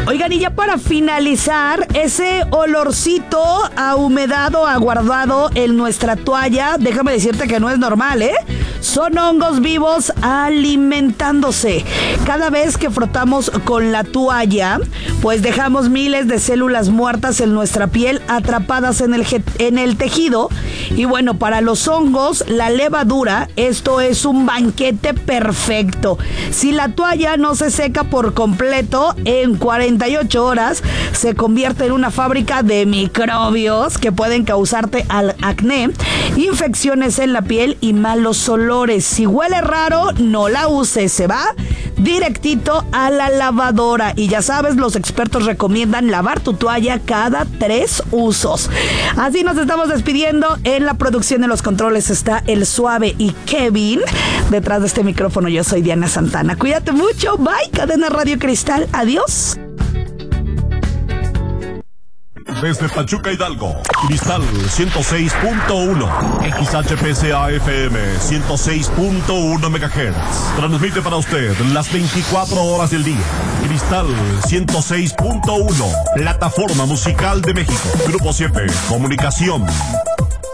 Oigan, y ya para finalizar, ese olorcito ahumedado, aguardado en nuestra toalla, déjame decirte que no es normal, ¿eh? Son hongos vivos alimentándose. Cada vez que frotamos con la toalla, pues dejamos miles de células muertas en nuestra piel atrapadas en el tejido. Y bueno, para los hongos, la levadura, esto es un banquete perfecto. Si la toalla no se seca por completo, en 48 horas se convierte en una fábrica de microbios que pueden causarte acné, infecciones en la piel y malos olores. Si huele raro, no la uses, se va directito a la lavadora. Y ya sabes, los expertos recomiendan lavar tu toalla cada 3 usos. Así nos estamos despidiendo. En la producción de los controles está El Suave y Kevin. Detrás de este micrófono yo soy Diana Santana. Cuídate mucho. Bye. Cadena Radio Cristal. Adiós. Desde Pachuca, Hidalgo, Cristal 106.1, XHPCA FM 106.1 MHz. Transmite para usted las 24 horas del día. Cristal 106.1, plataforma musical de México. Grupo 7, Comunicación.